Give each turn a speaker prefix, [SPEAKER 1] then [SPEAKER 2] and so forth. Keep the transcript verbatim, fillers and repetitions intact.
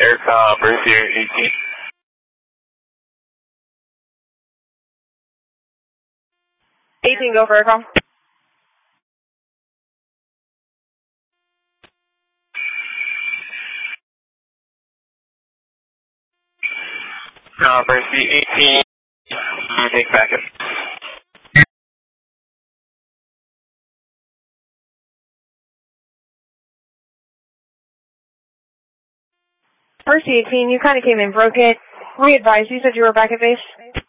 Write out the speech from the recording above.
[SPEAKER 1] Aircom, Mercy eighteen.
[SPEAKER 2] eighteen, go for Aircom.
[SPEAKER 1] Uh, Mercy eighteen, you take backup.
[SPEAKER 2] Mercy eighteen, you kind of came in broken. We advised you said you were back at base.